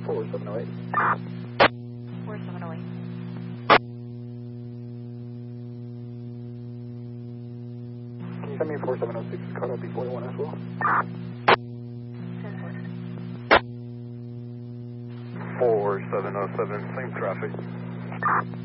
4708. 4708. Can you send me a 4706 caught up before the one as well? 10-4. 4707, same traffic.